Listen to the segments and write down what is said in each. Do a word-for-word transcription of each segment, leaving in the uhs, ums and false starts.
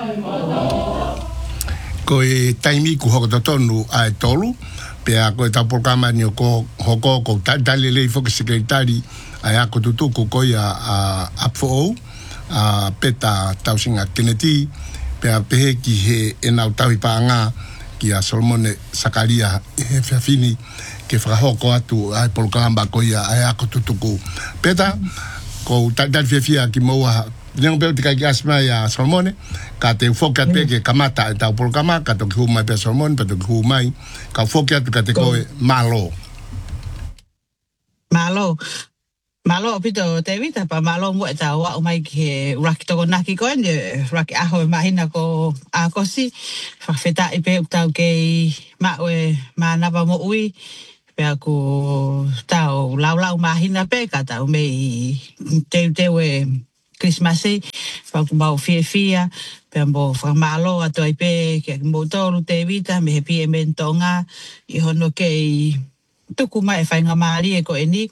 Ko e taimi ku hoko tonu ai tolu pe a ko ta programa ni ko hoko ko ta dale le fo sekretari ai ako tutu ko ko ya a apfo a peta tausinga Kennedy pe a pe ki he e na tawi panga ki a Solomone Sakaria e fafini ke fra hoko atu ai programa ko ya ai ako tutu ko peta ko ta dal fia ki mo yang bel tika asma ya Solomone ka te foka pe ke kamata ta programa ka to ku mai pe Solomone pe to ku mai ka foka ka te ko malo malo malo pito te vita pa malo mo ta wa mai ke rakito ko naki ko ne rak aho mahina ko a ko si fa feta i pe ta ke ma we ma na pa mo ui pe ko ta o lau lau mahina pe ka ta me te te we Christmas e fa ku mau fie fia pe mo fa malo ato ai pe ke mo tolu te vita me pi e mentonga i hono ke tuku mai fa nga mali e ko eni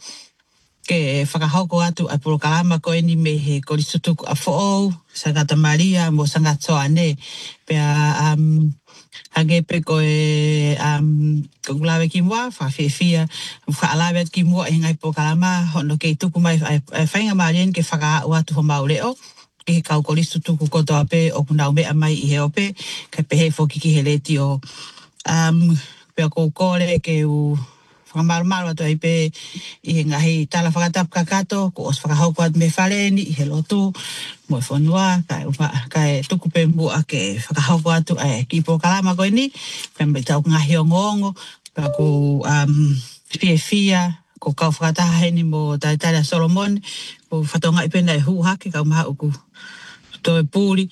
ke whakahoko atu a programa ko eni me he korisutuku a fo'ou Sangata Maria mo Sangata Soane pe a um, hage pe ko e um, kulawe ki mua whawhiwhia whaalawe ki mua e ngai programa hono ke tuku mai whainga marien ke whakaau atu ho maureo ke he kau korisutuku koto ape o kunau mea mai i he ope ke pehe foki ki he leti o um, pe a koukore ke u whakamarumaru atu ai pe i he ngahi tala whakatap kakato ko os whakahauko atu me whaleni i he lotu mo e whanua kai, kai tuku pe mua ke whakahauko atu ai ki po kalama koe ni pe me tau ngahi o ngongo pe ko um, fia fia ko kau whakataha ni mo taitara Solomon ko whatonga i pena e hu hake kau maha uku to e pūri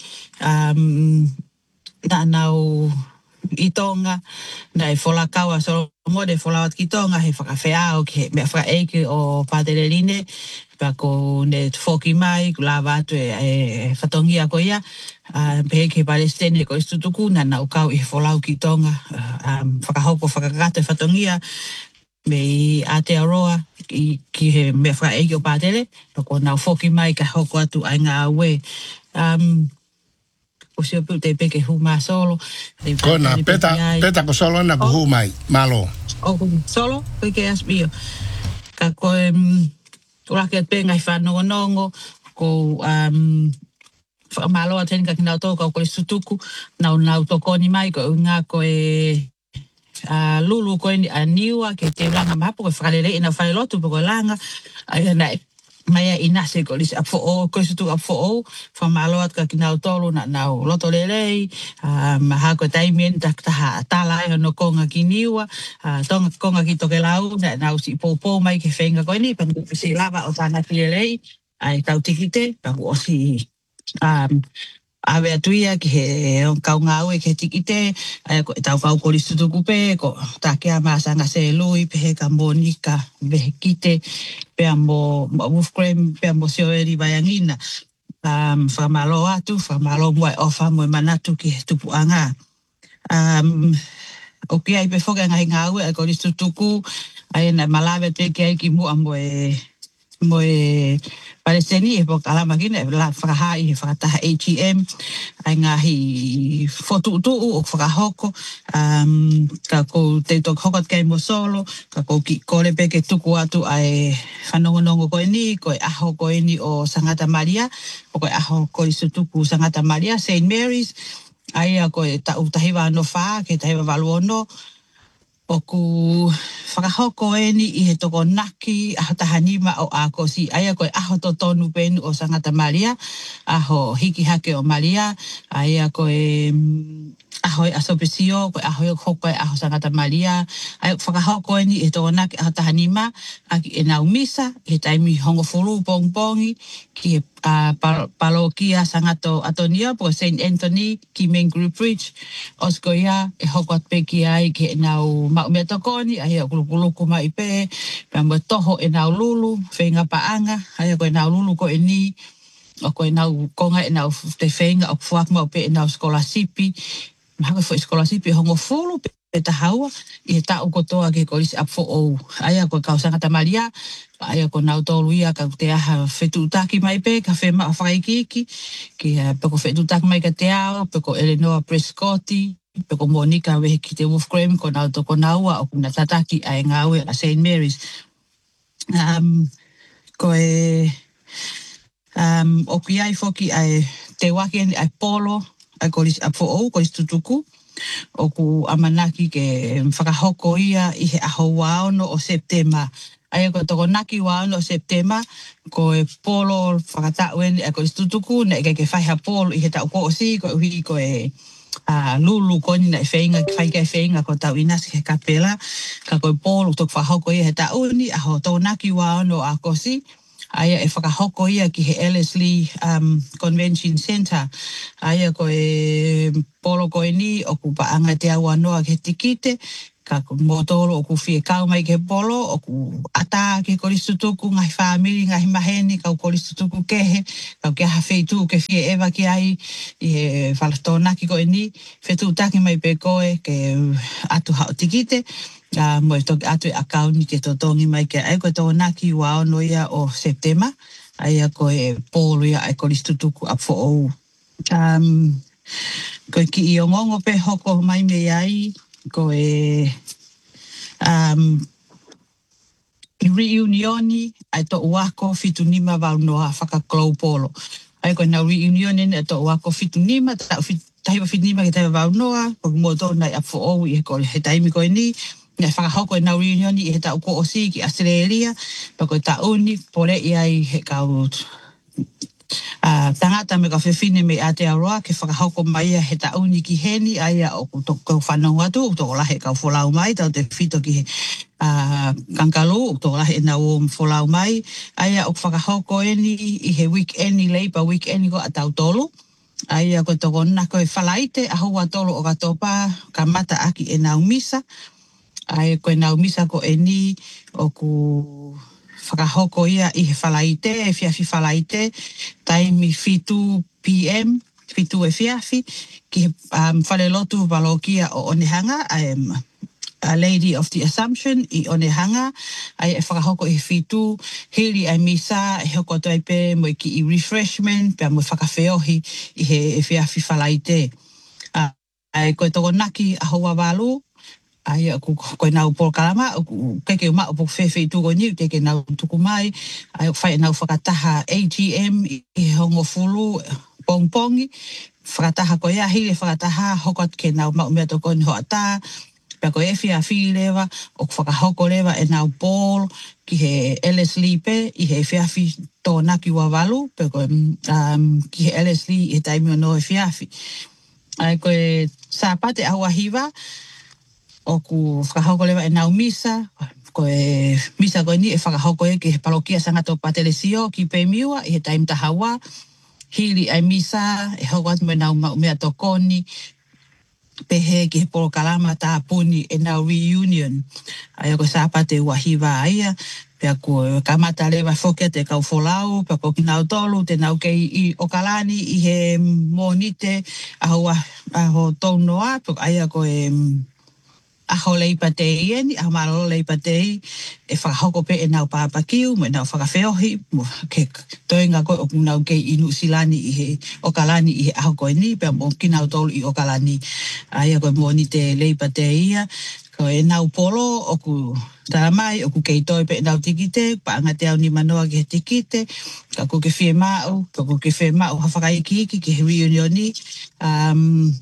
um, na nau i tonga na e fola kaua so mo de fola wat ki tonga he whakawhea o ke mea whakaeke o Patereline pa ko ne foki mai ku lava atu e, e whatongia ko ia uh, pehe ke Palestine ko istutuku na nau kau i fola ki tonga uh, um, whakahoko whakakato e whatongia me i Aotearoa ki, ki he mea whakaeke o Patere pa ko nau foki mai ka hoko atu ai ngā aue um, o se pu te peke hu ma solo ko na peta peta ko solo na hu mai malo o solo peke as bio ka ko um, ora ke pe ngai fa no nongo ko um fa malo aten ka kina to ko ko sutuku na na to ko ni mai ko nga ko e a lulu ko ni aniwa ke te langa mapo ko fralele ina fa lotu ko langa ai na mai ina se ko lis afo o ko su tu afo o fa malo at ka kina tolu na na loto lele a ma ha ko tai men tak ta ta la no ko nga kiniwa a tong ko nga ki to ke lau na na si po po mai ke fenga ko ni pa ko si lava o ta na lele ai tau tikite pa o si um ave atuia ki he kau ngau e ke tikite ai ko tau kau ko listu tuku pe ko ta ke ama sanga se lui pe ka monika ve kite pe amo wolf cream pe amo se eri bayangina um fa malo atu fa malo mo o fa mo manatu ki tupu anga um o ki ai pe foga ngai ngau e ko listu tuku ai na malave te ke ai ki mo amo e mo e Palestini e po kala magina la fraha i frata H E M ai ngahi fotu tu o frahoko um ka ko te to hokot kai mo solo ka ko ki kore pe ke tuku atu ai fanongo nongo ko ni ko aho ko ni o Sangata Maria ko aho ko isutuku Sangata Maria Saint Mary's ai ko ta utahiwa no fa ke tahiwa valuono o ku whakahoko e ni i he toko naki a tahanima o ako si aia koe aho to tonu penu o Sangata Maria aho hiki hake o Maria aia koe aho e asopesio koe aho e hoko e aho Sangata Maria aia whakahoko e ni i he toko naki a tahanima aki e nau misa i he taimi hongo furu pong pongi ki he uh, palokia Sangato Atonia po Saint Anthony ki main group bridge osko ia e hoko at peki ai ki e nau mau mea tokoni ai a kulukuluku mai pe pe mo toho e nau lulu whenga paanga ai a koe nau lulu ko e ni o koe nau konga e nau te whenga o fuak mau pe e nau skola sipi mahaka fo scholarship e hongo folo pe ta haua i he ta o kotoa ke kolisi up for o aia ko kausanga tamaria aia ko nau tolu ia ka te aha fetu taki mai pe ka fe ma whakaikiki ki pe ko fetu taki mai ka te ao pe ko Eleanor Prescotti pe ko Monica wehe ki te Wolfgram ko nau toko naua o kuna tataki ai ngawe a Saint Mary's um, ko e um, o ki ai foki ai te wake ai polo ai kolisi up for o kolisi tutuku o ku amanaki ke whakahoko ia i he aho waono o September. Ai ko toko naki waono o September ko e polo whakatau eni e ko istutuku na e ke whaiha polo i he tau ko o si ko hui ko e uh, lulu koni na e whainga ki whaika e whainga ko tau inasi he kapela ka ko e polo toko whahoko ia he tau ni aho toko naki waono a kosi aia e whakahoko ia ki he Ellerslie um, Convention Centre. Aia ko e polo ko e ni o ku paanga te awa noa ke tikite, ka motoro o ku fie kau mai ke polo, o ku ata ke koristutuku ngai whamiri, ngai maheni, kau koristutuku kehe, kau ke hawheitu ke fie ewa ki ai, i he whalatonaki ko e ni, whetu taki mai pe koe ke atu hao tikite, Uh, mo e toki atu e akauni ke totongi mai ke ai koe tō naki wao no ia o September ai a koe pōlu ia ai koristutuku up for all. Um, koe ki i o ngongo pe hoko mai me ai koe um, reunioni ai tō uako fitu nima wau noa whakaklau polo. Ai koe na reunioni ai tō uako fitu nima tau fitu tahiwa fitu nima ke tahiwa wau noa koe mo tō nai up for all i he koe he taimi koe ni Nga whakahoko e nau reunioni i he tau ko o si ki Australia, pa koe tauni, pore i ai he kau uh, tangata me ka whewhine me Aotearoa, ke whakahoko mai he tauni ki heni, ai a o toko whanau atu, o toko lahe kau wholau mai, tau te whito ki he uh, kankalo, o toko lahe e nau o wholau mai, ai a o whakahoko eni i he weekend i leipa, weekend ko a tau tolu, ai a koe toko nako e whalaite, a hua tolo o katopa, ka mata aki e nau misa, ai koe nau misa ko e ni o ku whakahoko ia i he whalaite, e whiawhi whalaite, taimi fitu p m, fitu e whiawhi, ki he um, whalelotu walokia o Onehanga, I am a Lady of the Assumption i Onehanga, ai e whakahoko i fitu, hiri ai misa, e hoko toi pe mo ki i refreshment, pe mo whakawheohi i he e whiawhi whalaite. Uh, ai koe toko naki a hoa walu, ai aku koe nau pol kalama keke uma o whewhi tuko niu teke nau tuku mai ai whai nau whakataha A T M i hongo fulu pongpongi whakataha koe a hile whakataha hokot ke nau mau mea toko ni hoata pia koe e whia whi lewa o whakahoko lewa e nau pol ki he Ellerslie pe i he whia whi tō naki wawalu pia koe um, ki he Ellerslie i he taimi o no e whia whi ai koe sāpate ahua hiwa o ku whakahoko lewa e nau misa, ko e misa koe ni e whakahoko e ki he parokia sangato Patelesio ki Pemiua i he taim tahawa, hili ai misa e hoko atu me nau mea tokoni, pehe ki he polo kalama tā puni e nau reunion, ai ko sāpate wahiwa aia, pia ko kamata lewa whokia te kau wholau, pia ko ki nau tolu, te nau kei i Okalani i he monite aho, aho taunoa, pia aia ko e aho leipa te ieni, aho marolo leipa te i, e whakahoko pe e nau pāpakiu, mo e nau whakawheohi, mo ke toenga koe o nau kei inu silani i he Okalani i he aho koe ni, pia mo ki nau tolu i Okalani, aia koe mo ni te leipa te ia, ko e nau polo o ku taramai, o ku kei toi pe e nau tikite, pa anga te au ni manoa ki he tikite, ka ku ke whie mau, ka ku ke whie mau hawhakaiki ki he reunioni, um,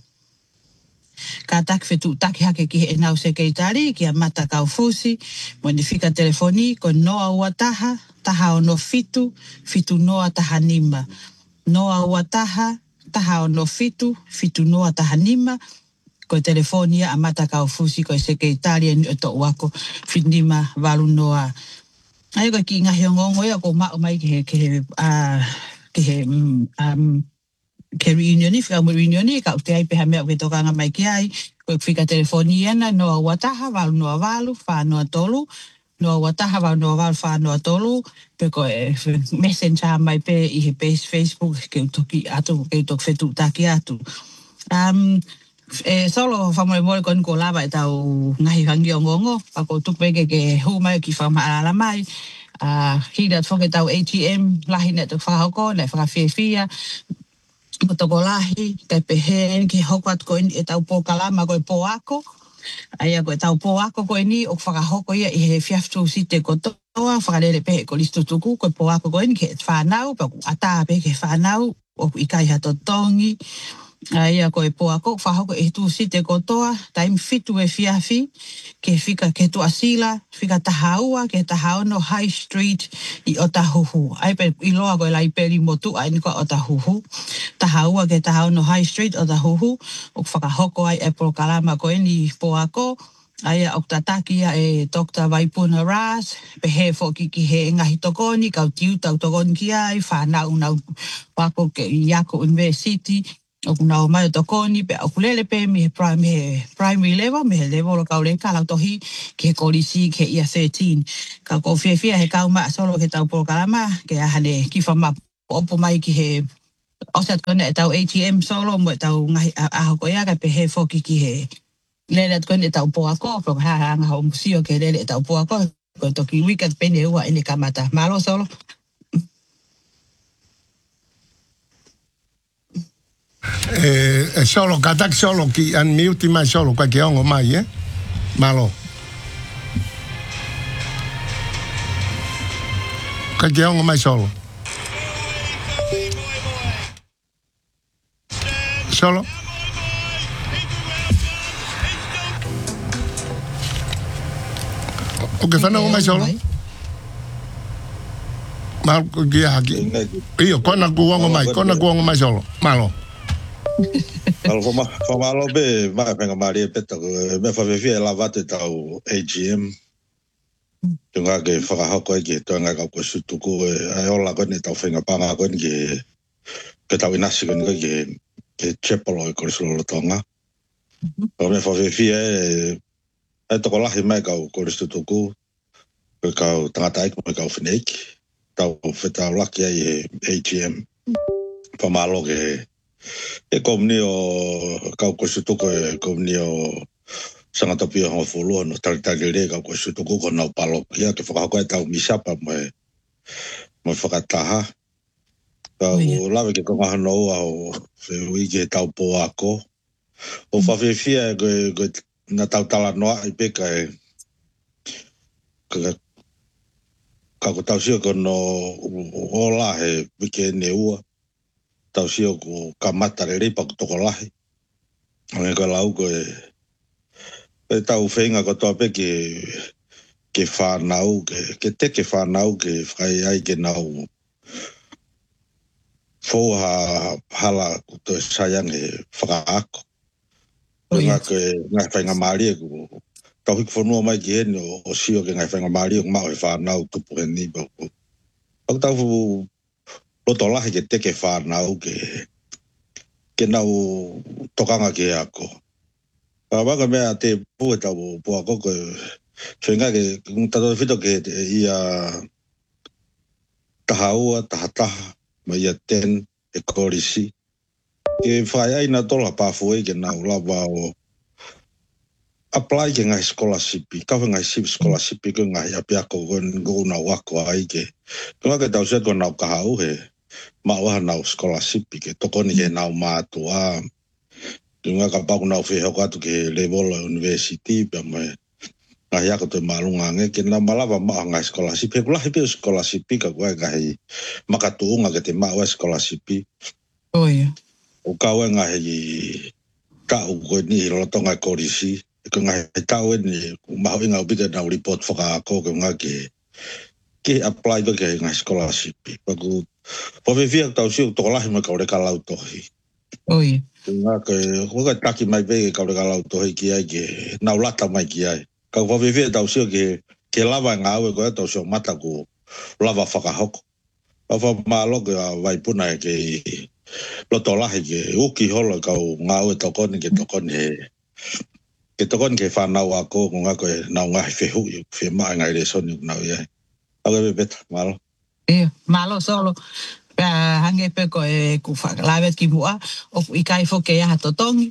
ka tak fetu tak hake ki e nau sekretari ki a mata kau fusi mo ni fika telefoni ko noa ua taha taha o no fitu fitu noa taha nima noa ua taha taha o no fitu fitu noa taha nima ko telefoni a mata kau fusi ko sekretari ni to wako finima valu noa ai ko ki ngahi ngongo ia ko ma mai ke ke a ke um ke reunioni, whika mo reunioni, ka ute ai peha mea ke tokanga mai ki ai, koe whika telefoni ana, noa wataha, walu noa walu, whanoa tolu, noa wataha, walu noa walu, whanoa tolu, pe koe messenger mai pe i he page Facebook, ke utoki atu, ke utok whetu taki atu. Um, e solo famole mo kon ko lava e tau ngahi hangi o ngongo pa ko tupeke ke hu mai ki fa ala mai a hida foke tau A T M lahi net fa hoko le fa fia ko to lahi ke pehen ki hokot ko e tau po kalama ko po ako ai ko tau po ako ko ni o fa hoko ia e fiaftu site ko to fa le pe ko listo tuku ko po ako ko ni ke fa nau pa ata pe ke fa nau o i kai ha to tongi ai a ko e po ako fa hoko e tu site ko toa time fitu e fiafi ke fika ke tu asila fika tahaua ke tahau no High Street i Otahuhu ai pe i loa ko lai peri motu ai ni ko Otahuhu tahaua ke tahau no High Street Otahuhu o fa hoko ai e pro kalama ko ni po ako ai o tataki e Doctor Vaipuna Ras pe he fo ki ki he ngahi tokoni ka tiu tau tokoni ki ai fa na una pako ke Yako University o kuna o mai tokoni pe o kulele pe mi primary primary level me level ka le kala tohi ke kolisi ke ia thirteen ka ko fie fie he ka ma solo ke tau por kalama ke hane ki fa ma opo mai ki he o sa kona tau A T M solo mo tau ngai a ko ia ka pe he fo ki ki he le kona tau po ako ko ha ha nga o musio ke le tau po ako ko to ki weekend pe ne wa ene kamata malo solo Eh, solo katak solo ki an mi ultima solo kwa ke ongo mai eh malo kwa ke ongo mai solo solo o ke fana ongo mai solo mal ko ki haki iyo kona ku ongo mai kona ku ongo mai solo malo Al foma foma lo be ma penga mari peta me fa vivia la vate tau A G M. Tunga ke fa ha ko ke tunga ka ko sutuku ai ola ko ne tau fenga panga ko ke ke tau inasi ko ke ke chepolo ko solo tonga. O me fa vivia e to ko la hima ka ko sutuku ka tanga tai ko ka fnek tau feta la ke A G M. Foma lo ke e komni o kau ko sutuko e komni o sanga topi ho fulu no tal tal le kau ko sutuko ko na palo kia ke fa ko ta misa pa mo mo fa ta ha o lave ke ko ma no o se wi ke ta po ako o fa fe fia ko na ta ta la no ai pe ka ka ka ko ta si ko no o la he ke ne u tau sio ko kamata re ripa ko toko lahi. Ame ko lau ko e, e tau whenga ko toa pe ke, ke whanau, ke, ke te ke whanau ke whai ai ke nau fōha hala ko to sayang e whakaako. Oh, yes. Ngā ke ngai whainga maari e ko, tau hiki whanua mai ki hene o, o sio ke ngai whainga maari e ko mau e whanau tupu he ni pa ko. Aku tau Loto lahi ke teke whanau ke ke nau tokanga ke ako. Ka waka mea te pue tau po ako ke whenga ke tato whito ke ia tahaua, tahataha, ma ia ten e korisi. Ke whai aina tola pāfue ke nau lawa o apply ke ngai scholarship, ka ngai sip scholarship ke ngai api ako ko nau wako ai ke. Kua ke tau se ko nau kahau he. Ma wa nau scholarship ke tokoni ke nau matua tunga ka pa nau fe ho ka tu ke level university pa me nga ya ko to malunga nge ke na malava ma nga scholarship ke la he scholarship ka wa ga hi makatunga ke te ma wa scholarship oh yeah o ka wa nga hi ka u ko ni lo to nga korisi ko nga ta we ni ma ho nga ubika na report fo ka ko ke nga ke ke apply ke nga scholarship pa ku po vivia tau siu to la me ka ore ka lau tohi oi nga ke ko ka taki mai be ka ore ka lau tohi ki ai ke na ulata mai ki ai ka po vivia tau siu ke ke lava nga au ko tau siu mata ku lava faka hoko pa fa malo ke vai puna ke lo to la ke uki holo ka nga au to kon ke to kon he ke to kon ke fa na wa ko nga ko na nga fe hu fe ma nga re son na ya ave bet malo Eh, malo solo. Uh, hange pe ko e ku whakalawet ki mua o i kai fo ke aha totongi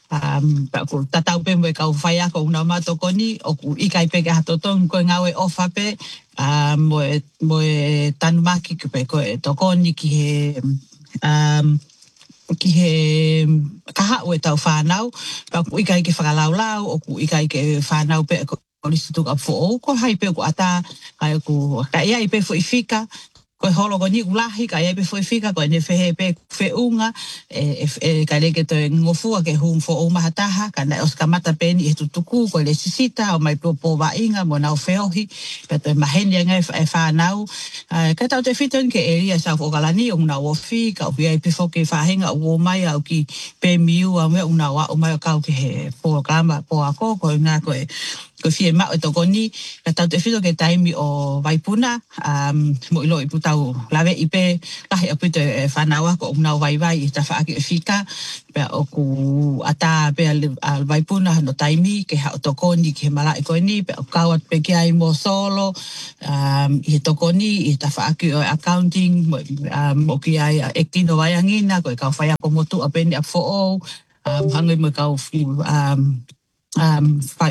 um pa ko tatau pe mo ka fai ako una ma to koni o ku ikai pe ka to ton ko ngawe ofa pe um mo mo tanmaki pe ko to koni ki he um ki he kaha o tau whanau, pa ku ikai ke whakalau lau, o ku ikai ke whanau pe ko listu ka fo ko hai pe ko ata kai ku ka ia pe fo ifika ko holo ko ni ulahi ka ia pe fo ifika ko ne fe pe fe unga e e ka le ke to ngofu ke hum fo o mahataha ka na os kamata pe ni tu tuku ko le sisita o mai po po va inga mo na feohi pe to maheni nga e whanau ka tau te fiton ke eria sa fo kalani o na o fi ka o ia pe fo ke fahenga o mai au ki pe miu a me una wa o mai ka ke he po kama po ako ko na ko ko fie ma o to koni ka tau te fito ke taimi o vaipuna um mo ilo i putau lave ipe lahi apu te whanawa ko unau vai vai i ta whaaki e fika pe o ku ata pe al vaipuna no taimi ke ha o to koni ke mala i koni pe o kawat pe ki ai mo solo um i to koni i ta whaaki o accounting um o ki ai e kino vai angina ko e kau whaya ko motu a peni a fo o um hangi mo kau um um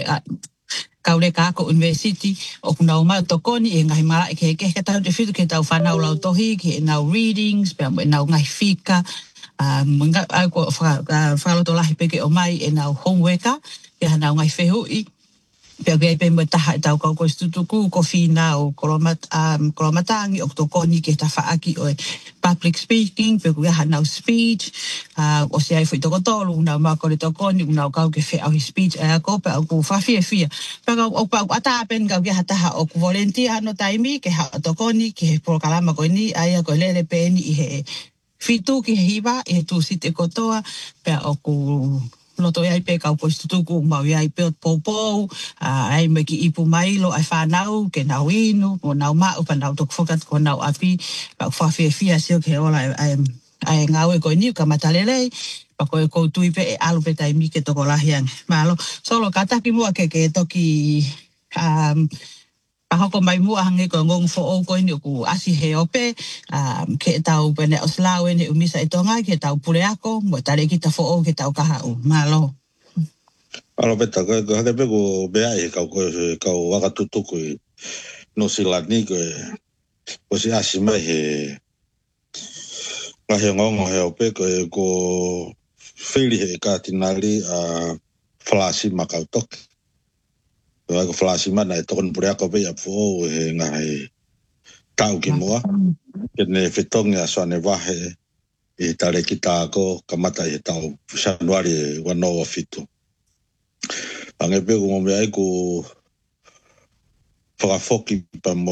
kaule ka ko university o kuna uma to koni e ngai mara ke ke ke tau te fitu ke tau whanau lau tohi ke nau readings pe nau ngai fika um nga ai ko whalo to lahi peke o mai e nau homeworker ke nau ngai fehui pe ke pe mo taha tau ko ko stutuku ko fina o kolomat um kolomatangi o to koni ke ta faaki o public speaking pe ko ha nau speech uh, o se ai foi to tolu na ma ko le to koni na ka ke fe au speech a ko pe ko fa fie fie pe ko o pa ata pen ka ke hata o ko volunteer no taimi ke ha to koni ke por kalama ko ni ai ko le le pe ni he fitu ki hiva e tu site kotoa pe o ko no to ai pe ka ko stutuku ma ai pe popo ai me ki ipu mai lo ai whanau ke nau inu o nau ma o pa nau tok fokat ko nau api pa fa fie fie sio ke ola ai ai ngawe ko ni ka matalele pa ko ko tui pe alu pe tai mi ke to kolahian malo solo kata ki mo ke ke to ki um pa ko mai mo hange ko ngong fo o ko ni ku asi he ope um ke tau pene oslawe ni umisa itonga ke tau pule ako mo tare ki ta fo o ke tau ka u malo alo beta ko ko de pego be ai ka ko ka wa ka tutu ko no silani ko o si asi mai he la he ngong he ope ko ko feli he ka tinali a flasi makautok wa ko flasi mana to kon pure ako be fo he ngai tau ki moa ke ne fitong ya so ne wa he e tare ki ta ko kamata e tau januari wa no fitu ange pe ko me ai ko fa foki pa mo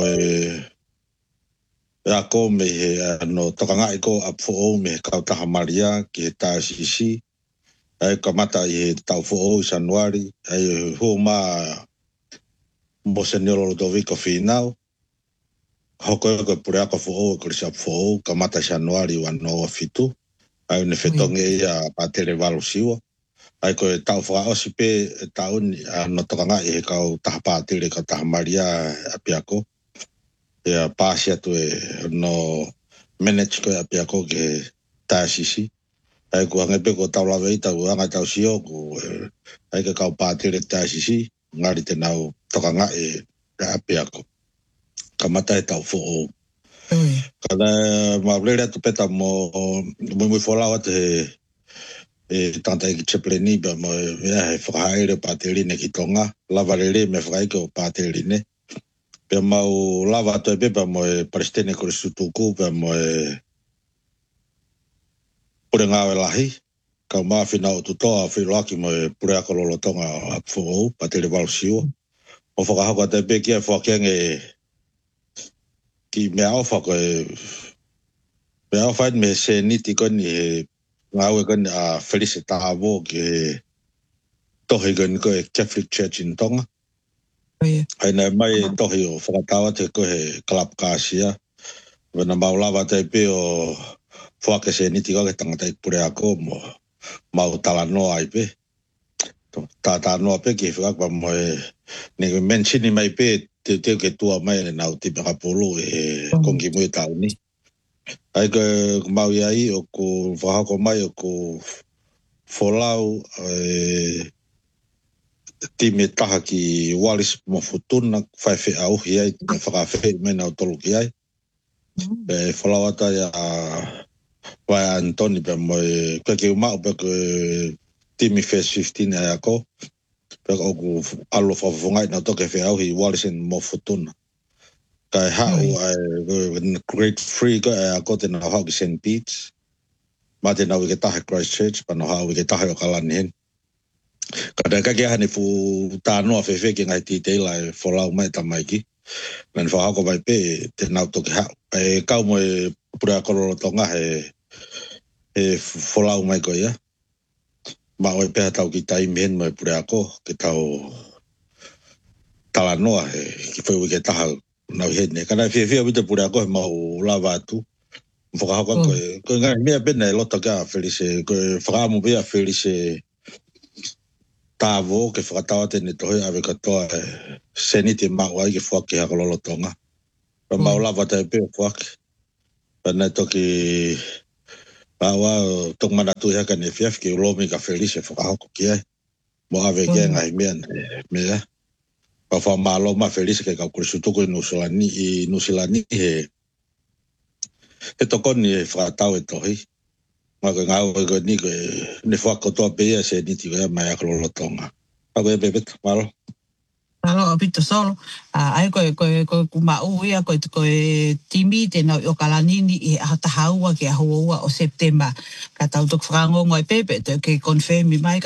ya ko me no to kanga ko a fo me ka ta maria ki ta sisi ai kamata e tau fo januari ai ho ma mo senhor Ludovico Final hoko ko pure ako fo ko sa fo kamata januari wa no fitu ai ne fetonge ya patere valusiwa ai ko tau fa osipe tau no tokanga e ka ta patere ka ta maria apiako ya pasia tu no manage ko apiako ke ta sisi ai ko ngape ko tau la veita ko anga tau sio ko ai ka ka patere ta sisi ngari te nau tokanga e apiako kamata e tau fo kada mablera tu peta mo mo mo fola wat e e tanta ki chepleni ba mo ya e fraire pateline ki tonga lavarele me frai ko pateline pe mau lava to be ba mo prestene ko sutuku ba mo purenga lahi ka ma fina o to a fi laki mo pure ko lo tonga fo patele valsio o fo ka ko te be ki fo kenge ki me ofa ko me ofa me se niti ko ni ngawe ko a felicita avo ke to he ko Catholic Church in Tonga ai na mai to he o fatawa te ko he club kasia na maulava te pe o fo ke se niti ko ke tanga tai pure ako mo mau talano ai pe ta ta no pe ke fa ko mo ne mention mai pe te te ke tua mai le nau te ka polo e kongi mo ta ni ai ko mau ia i o ko fa ko mai o ko folau e time taha ki Wallis mo futuna fai fe au hiai me whakawhi me nau tolu ki ai. E folau ata ia vai Antoni pe mo e koe ki umau pe koe time first fifteen ai ako. Pe oku alo whawhungai nau toke fe au hi Wallis mo futuna. Kai hau ai grade three ko ai ako te nau hau ki Saint Pete's. Ma te nau i ke tahe Christchurch pa nau hau i ke tahe o kalani hen. Kada ka kia hani fu ta noa fefe ki ngai titei lai folau mai tamai ki. Len fa hako vai pe te nau toki hau. E kau mo e pura kororo tonga he e folau mai ko ia. Ma oi peha tau ki tai mihen mo e pura ko ke tau tala noa he ki fai wike taha nau hene. Kana fia fia wite pura ko he mau lava atu. Whaka hako ko e ko ngai mea pena e lota ka felise ko e whakaamu pia felise tāwo ke whakatawa tene tohoi awe katoa e seni te mau ai ke whaki haka lolo tonga. Pa mau lava tai peo whaki. Pa nei toki awa tong manatu haka ne fiaf ki ulomi ka felise whakahoko ki ai. Mo awe ke ngai mea mea. Pa wha malo ma felise ke kau kurisutuku i nusilani i nusilani he he tokoni e whakatau e tohi. Ma ko ngau e ko ni ko ne whakotoa pea se ni ti koe mai akalolo tonga. Pa koe pepet, malo. Malo o pito solo. Ai koe koe koe kumau ia koe koe timi te nau o kalanini i hata haua ki a hoa o September. Ka tau tuk whangongo e pepe te ke confirmi mai